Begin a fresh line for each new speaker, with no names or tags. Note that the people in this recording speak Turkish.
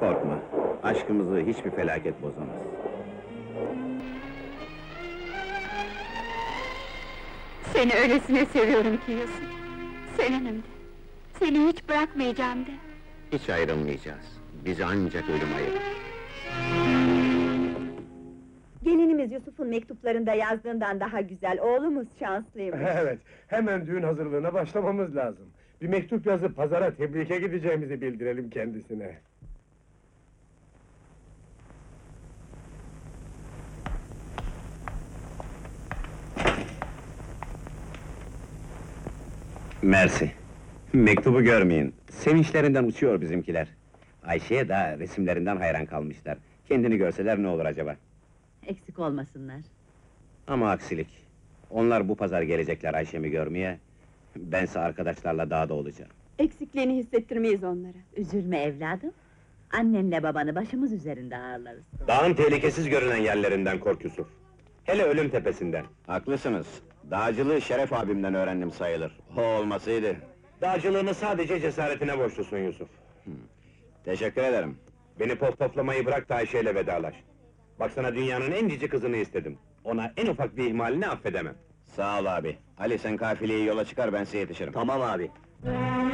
Korkma, aşkımızı hiçbir felaket bozamaz.
Seni öylesine seviyorum ki Yusuf. Seninim de. Seni hiç bırakmayacağım de.
Hiç ayrılmayacağız. Bizi ancak ölüm ayırır.
Gelinimiz Yusuf'un mektuplarında yazdığından daha güzel, oğlumuz şanslıymış.
Evet, hemen düğün hazırlığına başlamamız lazım. Bir mektup yazıp pazara tebrike gideceğimizi bildirelim kendisine.
Mersi. Mektubu görmeyin. Sevinçlerinden uçuyor bizimkiler. Ayşe'ye de resimlerinden hayran kalmışlar. Kendini görseler ne olur acaba?
Eksik olmasınlar.
Ama aksilik. Onlar bu pazar gelecekler Ayşe'mi görmeye. Bense arkadaşlarla dağda olacağım.
Eksikliğini hissettirmeyiz onlara.
Üzülme evladım. Annenle babanı başımız üzerinde ağırlarız.
Dağın tehlikesiz görünen yerlerinden kork Yusuf. Hele ölüm tepesinden. Haklısınız. Dağcılığı Şeref abimden öğrendim sayılır. O olmasaydı. Dağcılığını sadece cesaretine borçlusun Yusuf. Teşekkür ederim. Beni poflamayı bırak da Ayşe'yle vedalaş. Baksana dünyanın en cici kızını istedim. Ona en ufak bir ihmalini affedemem. Sağ ol abi. Ali sen kafileyi yola çıkar, ben size yetişirim. Tamam abi.